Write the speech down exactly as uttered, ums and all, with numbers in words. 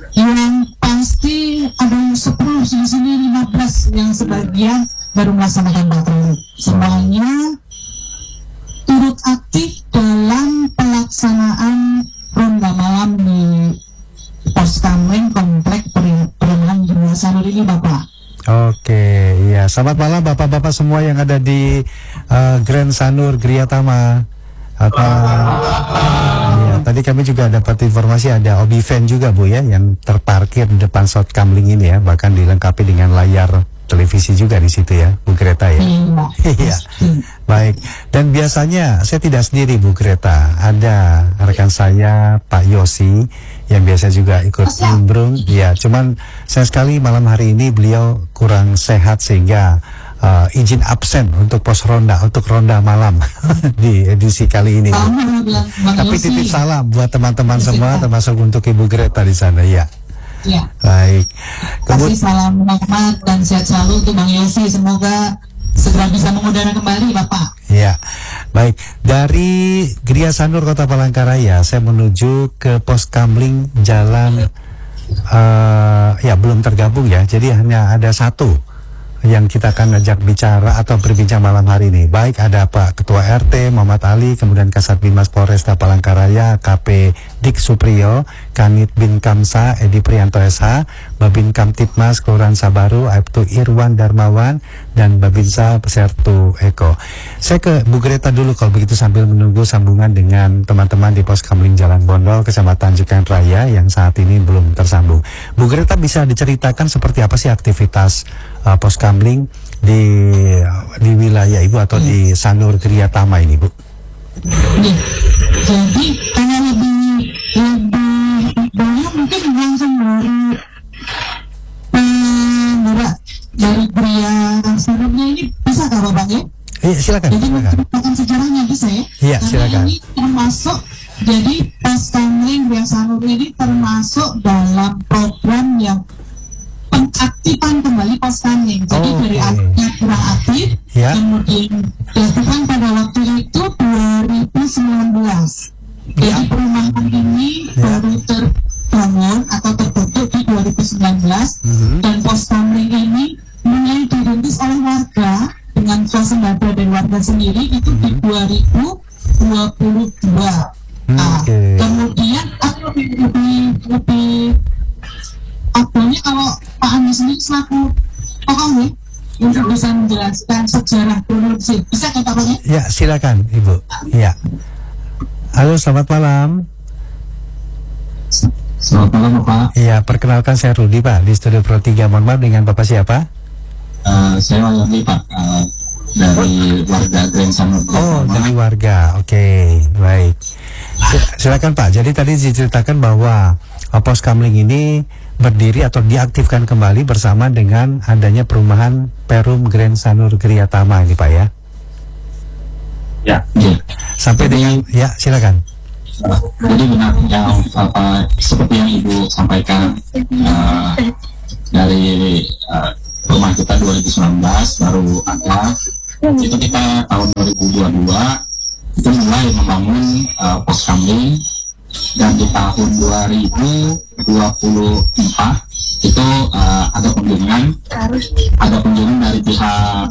Yang pasti ada sepuluh di sini, lima belas yang sebagian baru melaksanakan patroli. Semuanya turut aktif dalam pelaksanaan ronda malam di Pos Kamling Komplek Perumahan Gria Sanur ini, Bapak. Oke, iya. Selamat malam Bapak-Bapak semua yang ada di uh, Grand Sanur Griyatama. Atau ya, tadi kami juga dapat informasi ada obi van juga Bu ya, yang terparkir di depan South Kamling ini ya, bahkan dilengkapi dengan layar televisi juga di situ ya, Bu Greta ya. Iya. Baik. Dan biasanya saya tidak sendiri Bu Greta, ada rekan saya Pak Yosi yang biasa juga ikut nimbrung. Ya, cuman sayang sekali malam hari ini beliau kurang sehat sehingga Uh, izin absen untuk pos ronda, untuk ronda malam di edisi kali ini. Tapi titip salam buat teman-teman semua, termasuk untuk Ibu Greta di sana ya. Ya. Baik. Kasih salam hormat dan sehat selalu untuk Bang Yosi. Semoga segera bisa mengudara kembali, Bapak. Ya. Baik. Dari Gria Sanur Kota Palangkaraya, saya menuju ke Pos Kamling Jalan uh, ya belum tergabung ya. Jadi hanya ada satu yang kita akan ngajak bicara atau berbincang malam hari ini. Baik, ada Pak Ketua R T Muhammad Ali, kemudian Kasat Binmas Polresta Palangkaraya K P Dik Supriyo, Kanit Bin Kamsa Edi Prianto S H, Babin Kamtipmas Kelurahan Sabaru Aibtu Irwan Darmawan, dan Babinsa Sertu Eko. Saya ke Bu Greta dulu kalau begitu sambil menunggu sambungan dengan teman-teman di Pos Kamling Jalan Bondol Kecamatan Jekan Raya yang saat ini belum tersambung. Bu Greta, bisa diceritakan seperti apa sih aktivitas uh, Pos Kamling di di wilayah Ibu atau di Sanur Griyatama ini, Bu? Ya. Jadi kalau lebih lebih banyak mungkin langsung dari uh, dari Gria Sanurnya ini bisa nggak Bapak ya? Iya, silakan. Jadi silakan. menceritakan sejarahnya bisa ya? Iya, silakan. Ini termasuk, jadi Pos Kamling Gria Sanur ini termasuk dalam program yang pengaktifan kembali Pos Kamling. Jadi Oh, dari okay. aktif kurang aktif, Ya. kemudian dilakukan pada waktu itu dua ribu sembilan belas. Jadi perumahan ini Ya. baru terbangun atau terbentuk di dua ribu sembilan belas, Mhm. dan Pos Kamling ini mulai dirintis oleh warga dengan swasembada dari warga sendiri itu di dua ribu dua puluh dua. Nah, Oke. kemudian aku lebih lebih lebih aktualnya kalau Pak Anies ini selaku tokoh nih untuk bisa menjelaskan sejarah kronologi. Bisa kan Pak ya? Ya, silakan Ibu. Ya. Halo, selamat malam. Selamat malam Bapak. Iya, perkenalkan saya Rudi Pak di Studio Pro tiga. Mohon maaf, dengan Bapak siapa? Uh, saya Wahyudi Pak, uh, dari warga Grand Sanur. Oh, dari warga. Oke, baik. Sil- Silakan Pak. Jadi tadi diceritakan bahwa uh, Pos Kamling ini berdiri atau diaktifkan kembali bersama dengan adanya perumahan Perum Grand Sanur Griyatama ini Pak ya. Ya. Ya. Sampai dengan ya, silakan. Uh, jadi benar yang apa seperti yang Ibu sampaikan, uh, dari uh, rumah kita dua ribu sembilan belas baru ada. Itu kita tahun dua ribu dua puluh dua itu mulai membangun uh, Pos Kamling, dan di tahun dua ribu dua puluh empat itu uh, ada kunjungan ada kunjungan dari pihak